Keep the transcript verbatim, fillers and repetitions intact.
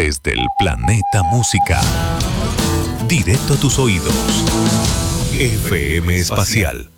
desde el planeta música. Directo a tus oídos. F M Espacial.